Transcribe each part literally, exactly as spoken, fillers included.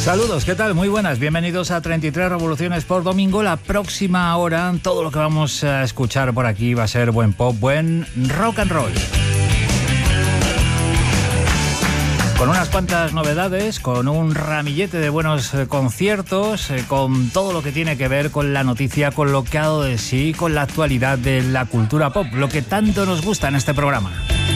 Saludos, ¿qué tal? Muy buenas, bienvenidos a treinta y tres Revoluciones por Domingo. La próxima hora, todo lo que vamos a escuchar por aquí va a ser buen pop, buen rock and roll. Con unas cuantas novedades, con un ramillete de buenos eh, conciertos, eh, con todo lo que tiene que ver con la noticia, con lo que ha dado de sí, con la actualidad de la cultura pop, lo que tanto nos gusta en este programa.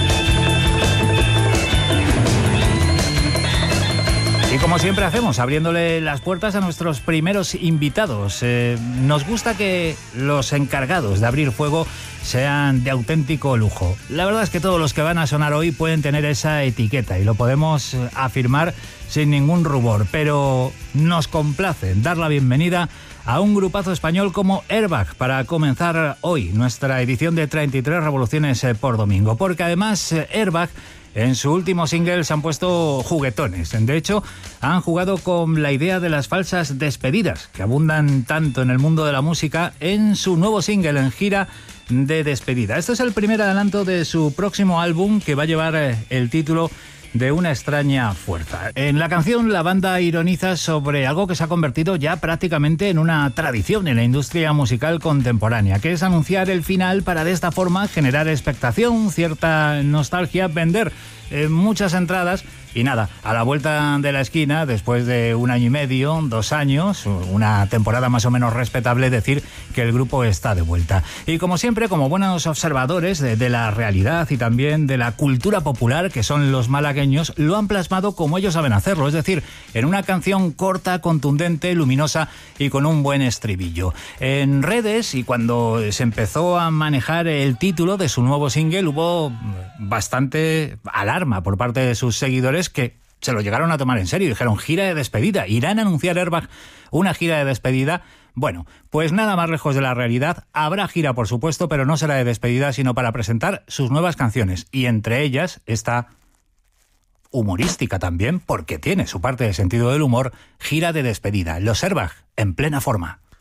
Y como siempre hacemos, abriéndole las puertas a nuestros primeros invitados. Eh, nos gusta que los encargados de abrir fuego sean de auténtico lujo. La verdad es que todos los que van a sonar hoy pueden tener esa etiqueta y lo podemos afirmar sin ningún rubor, pero nos complace dar la bienvenida a un grupazo español como Airbag para comenzar hoy nuestra edición de treinta y tres Revoluciones por Domingo, porque además Airbag en su último single se han puesto juguetones. De hecho, han jugado con la idea de las falsas despedidas, que abundan tanto en el mundo de la música, en su nuevo single en gira de despedida. Este es el primer adelanto de su próximo álbum, que va a llevar el título de Una extraña fuerza. En la canción, la banda ironiza sobre algo que se ha convertido ya prácticamente en una tradición en la industria musical contemporánea, que es anunciar el final para de esta forma generar expectación, cierta nostalgia, vender eh, muchas entradas y nada, a la vuelta de la esquina, después de un año y medio, dos años, una temporada más o menos respetable, decir que el grupo está de vuelta. Y como siempre, como buenos observadores de, de la realidad y también de la cultura popular, que son los malagueños, lo han plasmado como ellos saben hacerlo, es decir, en una canción corta, contundente, luminosa y con un buen estribillo. En redes, y cuando se empezó a manejar el título de su nuevo single, hubo bastante alarma por parte de sus seguidores, que se lo llegaron a tomar en serio. Dijeron, gira de despedida, ¿irán a anunciar Airbag una gira de despedida? Bueno, pues nada más lejos de la realidad. Habrá gira, por supuesto, pero no será de despedida, sino para presentar sus nuevas canciones, y entre ellas esta humorística también, porque tiene su parte de sentido del humor, gira de despedida. Los Airbag en plena forma.